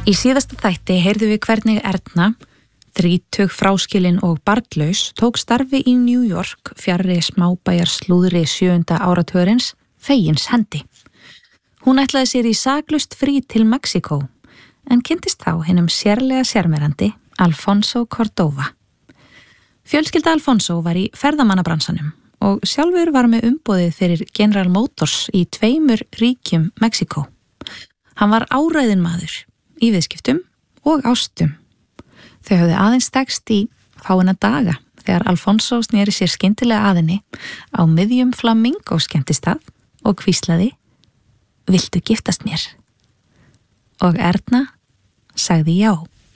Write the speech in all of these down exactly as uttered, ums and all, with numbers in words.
Í síðasta þætti heyrðu við hvernig Erna, þrítug fráskilin og barnlaus, tók starfi í New York fjarri smábæjar slúðri sjöunda áratugurins fegins hendi. Hún ætlaði sér í saklaust frí til Mexíkó, en kynntist þá hinum sérlega sérmerandi Alfonso Cordova. Fjölskylda Alfonso var í ferðamannabransanum og sjálfur var með umboðið fyrir General Motors í tveimur ríkjum Mexíkó. Hann var áræðinn maður í viðskiptum og ástum. Þau höfðu aðeins stekst í fáina daga þegar Alfonso sneri sér skyndilega að henni á miðjum flamingo skemmtistað og hvíslaði: "Viltu giftast mér?" Og Erna sagði já.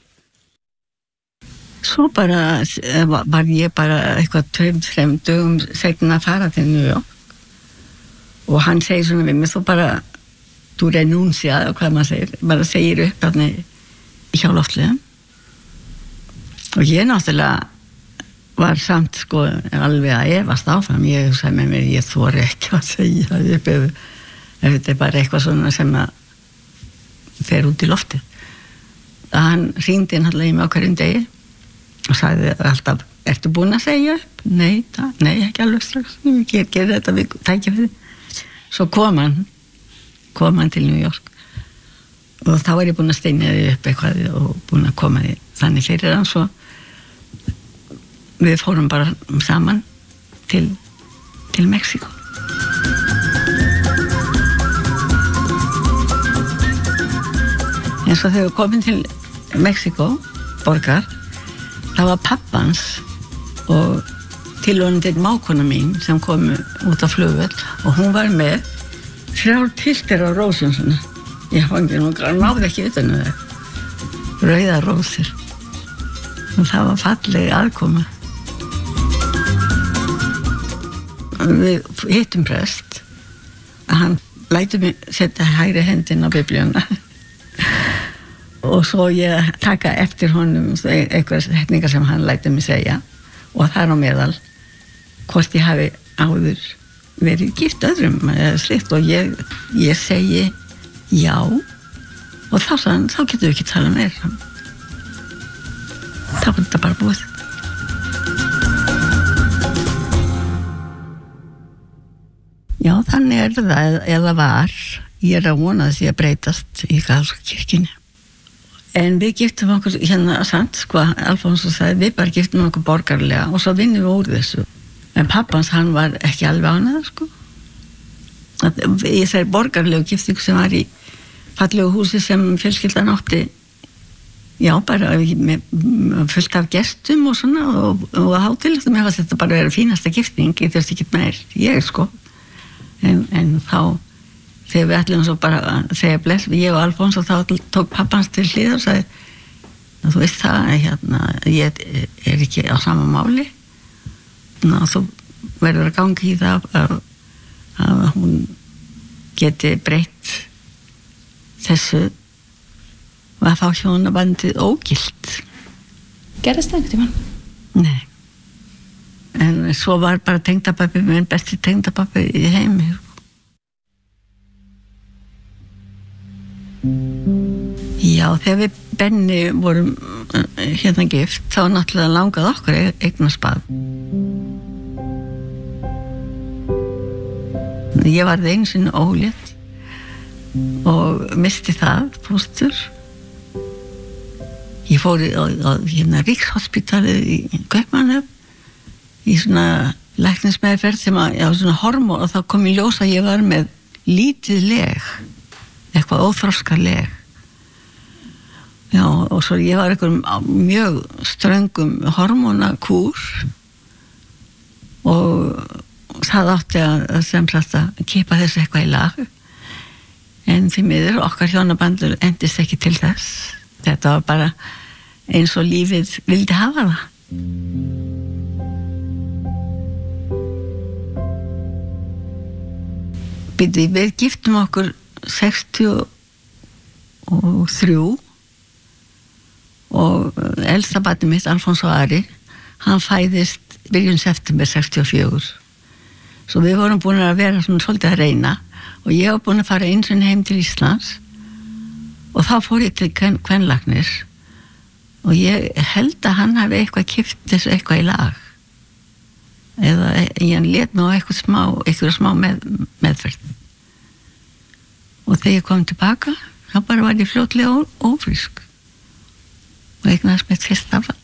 Svo bara var ég bara eitthvað tveim, þrem dögum seinna að fara til New York og hann segir svona við mig, þú bara þú renuncia, hvað maður segir, bara segir upp þarna hjá loftleiðum. Og ég náttúrulega var samt sko alveg að efast áfram. Ég sagði með mér, ég þori ekki að segja upp ef, ef þetta er bara eitthvað svona sem að fer út í loftið. Hann hringdi náttúrulega í mig á hverjum degi og sagði alltaf, ertu búin að segja upp? Nei, það, nei, ekki alveg strax. Ég ger þetta við tækifæri. Svo kom hann kom hann til New York og þá var ég búin að steina þið upp eitthvað og búin að koma þið þannig fyrir hann, svo við fórum bara saman til til Mexíkó. En svo þegar við komum til Mexíkó borgar, það var pappans og tilvonandi mákona mín sem kom út á flugvöll og hún var með þrjár piltir á rósum svona í fanginu og hann náði ekki utan um það. Rauðar rósir. Og það var falleg aðkoma. Við hittum prest að hann lætur mig setja hægri hendin á biblíuna og svo ég taka eftir honum eitthvað setningar sem hann lætur mig segja og þar á meðal hvort ég hafi áður verið gift öðrum eða slikt og ég, ég segi já og þá sagði hann, þá getum við ekki tala meir. Þá var þetta bara búið. Já, þannig er það eða var. Ég er að vona þess að breytast í katólsku kirkjunni. En við giftum okkur hérna samt, sko, Alfonso sagði, við bara giftum okkur borgarlega og svo vinnum við úr þessu. En pappans, hann var ekki alveg ánægður, sko. Ég sagði borgarlegu giftingu sem var í fallegu húsi sem fjölskyldan átti, já, bara með fullt af gestum og svona og, og hátíðlegt. Mér fannst þetta bara að vera fínasta gifting, ég þurfti ekki meir, ég, sko. En, en þá, þegar við ætlum svo bara að segja bless, ég og Alfonso, þá tók pappans til hlið og sagði, þú veist það, hérna, ég er ekki á sama máli. Ná, þú verður að gangi í það að, að hún geti breytt þessu og að fá hjónabandið ógilt. Gerðist það einhvern tímann? Nei. En svo var bara tengdapabbi minn besti tengdapabbi í heimi. Já, þegar við Benni vorum hérna gift, þá náttúrulega langaði okkur eignast barn. Ég varð einu sinni ólétt og misti það fóstur. Ég fór á, á hérna Ríkshospitalið í Kaupmannahöfn í svona læknismeðferð sem að, já, svona hormón og þá kom í ljós að ég var með lítið leg, eitthvað óþroska leg. Já, og svo ég var einhverjum mjög ströngum hormónakúr og það átti að sem sagt að kippa þessu eitthvað í lag. En því miður okkar hjónabandur endist ekki til þess. Þetta var bara eins og lífið vildi hafa það. Býtti, við giftum okkur sextíu og þrjú og elsta barnið mitt, Alfonso Ari, hann fæðist byrjun september sextíu og fjögur. Svo við vorum búin að vera svona svolítið að reyna og ég var búin að fara eins og heim til Íslands og þá fór ég til kvenlæknis og ég held að hann hafi eitthvað kippt þessu eitthvað í lag eða ég let mig á eitthvað smá eitthvað smá með, meðferð og þegar ég kom tilbaka þá bara var ég fljótlega ó, ófrísk og eignaðist mitt fyrsta barn.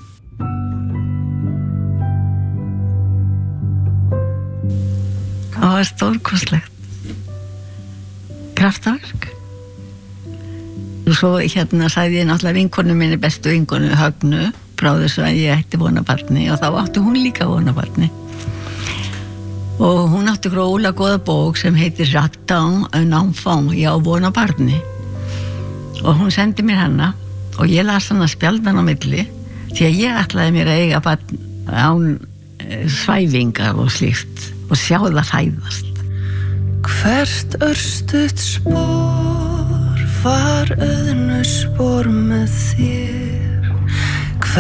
Það var stórkostlegt kraftaverk og svo hérna sagði ég náttúrulega vinkonu minni, bestu vinkonu Högnu, frá þessu að ég ætti vona barni og þá átti hún líka vona barni og hún átti gróðlega góða bók sem heitir J'attends un enfant, ég á vona barni og hún sendi mér hana og ég las hana spjaldan á milli því að ég ætlaði mér að eiga barn án svæfingar og slíkt og sjá það fæðast. Hvert örstutt spór var auðnu spór með þér